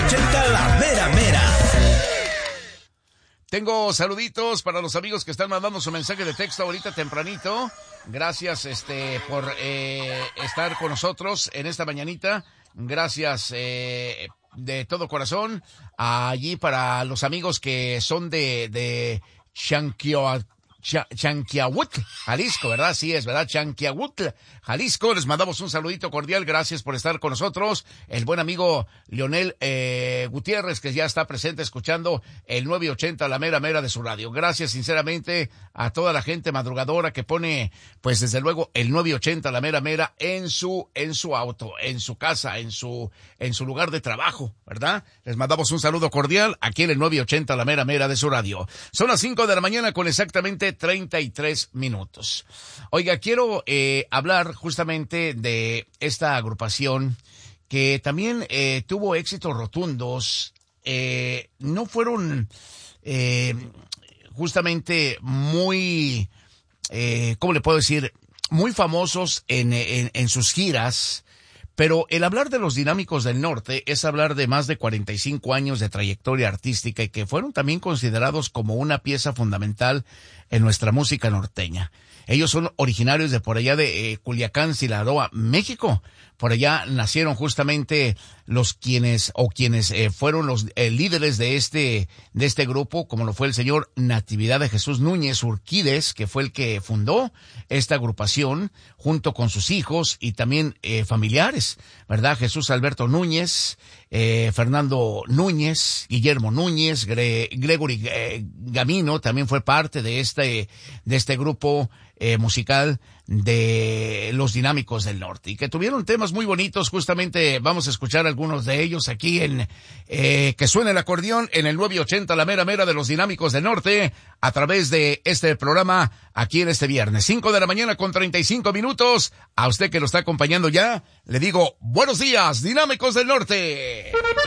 980 La Mera Mera. Tengo saluditos para los amigos que están mandando su mensaje de texto ahorita tempranito. Gracias por estar con nosotros en esta mañanita. Gracias de todo corazón. Allí para los amigos que son de Chanquiahuitl, Jalisco, ¿verdad? Sí, es verdad, Chanquiahuitl, Jalisco. Les mandamos un saludito cordial. Gracias por estar con nosotros. El buen amigo Leonel Gutiérrez, que ya está presente escuchando el 980 La Mera Mera de su radio. Gracias sinceramente a toda la gente madrugadora que pone, pues desde luego, el 980 La Mera Mera en su auto, en su casa, en su lugar de trabajo, ¿verdad? Les mandamos un saludo cordial aquí en el 980 La Mera Mera de su radio. Son las 5 de la mañana con exactamente 33 minutos. Oiga, quiero hablar justamente de esta agrupación que también tuvo éxitos rotundos. No fueron justamente muy, ¿cómo le puedo decir? Muy famosos en sus giras. Pero el hablar de los Dinámicos del Norte es hablar de más de 45 años de trayectoria artística y que fueron también considerados como una pieza fundamental en nuestra música norteña. Ellos son originarios de por allá de Culiacán, Sinaloa, México. Por allá nacieron justamente quienes fueron los líderes de este grupo, como lo fue el señor Natividad de Jesús Núñez Urquídez, que fue el que fundó esta agrupación junto con sus hijos y también familiares, ¿verdad? Jesús Alberto Núñez, Fernando Núñez, Guillermo Núñez, Gregory Gamino también fue parte de este grupo musical de los Dinámicos del Norte, y que tuvieron temas muy bonitos. Justamente vamos a escuchar algunos de ellos aquí en que suene el acordeón en el 980 La Mera Mera de los Dinámicos del Norte, a través de este programa aquí en este viernes, 5 de la mañana con 35 minutos. A usted que lo está acompañando ya, le digo buenos días, Dinámicos del Norte.